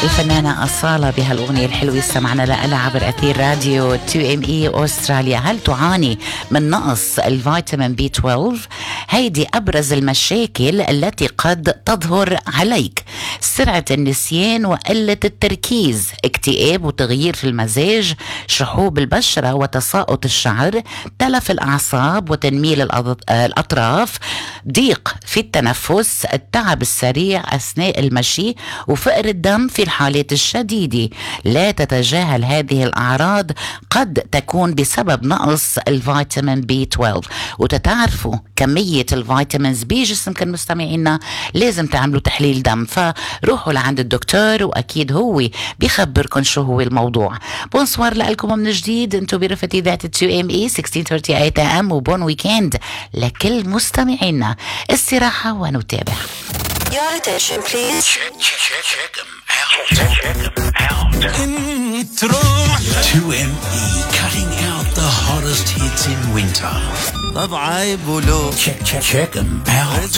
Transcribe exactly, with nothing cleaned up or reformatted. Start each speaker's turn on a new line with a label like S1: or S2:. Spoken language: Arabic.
S1: الفنانة أصالة بهالأغنية الحلوة استمعنا لها عبر أثير راديو تو إم إي أستراليا. هل تعاني من نقص الفيتامين بي اثنا عشر؟ هيدي أبرز المشاكل التي قد تظهر عليك: سرعة النسيان وقلة التركيز، اكتئاب وتغيير في المزاج، شحوب البشرة وتساقط الشعر، تلف الأعصاب وتنميل الأطراف، ضيق في التنفس، التعب السريع أثناء المشي، وفقر الدم في الحالات الشديدة. لا تتجاهل هذه الأعراض، قد تكون بسبب نقص الفيتامين بي اثنا عشر. وتتعرفوا كمية الفيتامينز بجسمكم مستمعينا لازم تعملوا تحليل دم، فروحوا لعند الدكتور وأكيد هو بيخبركم شو هو الموضوع. بونسوار لكم من جديد، انتو برفتي ذات تو ام اي ستة عشر ثلاثين اي ام، وبون ويكند لكل مستمعينا. استراحة ونتابع.
S2: Your attention please.
S3: Check, check, check, check them out. Check them out. two M E, cutting out the hottest hits in winter.
S4: طب عيب ولو
S3: Check, check, check them out.